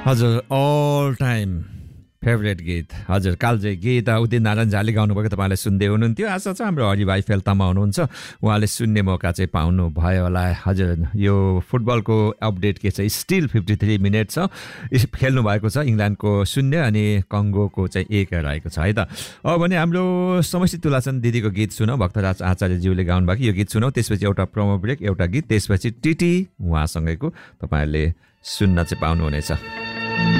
हजुर all time favourite गीत हजुर कालजयी गीत उदित नारायण झाले गाउनुभएको तपाईँले सुन्दै हुनुहुन्थ्यो। आशा छ हाम्रो हरिभाइ फेल्तामा हुनुहुन्छ, उहाँले सुन्ने मौका चाहिँ पाउनु भयो होला। हजुर यो फुटबलको अपडेट के छ, स्टिल 53 मिनट छ खेल्नु भएको छ, इङ्ल्यान्डको 0 अनि कङ्गोको चाहिँ 1 रहेको छ है त। अब भने हाम्रो समष्टि तुलासन दिदीको गीत सुनौ, भक्तराज आचार्यज्यूले गाउनुभएको यो गीत सुनौ, त्यसपछि एउटा प्रोमो ब्रेक, एउटा गीत, त्यसपछि टिटी उहाँसँगैको तपाईँहरूले सुन्न चाहिँ पाउनुहुनेछ।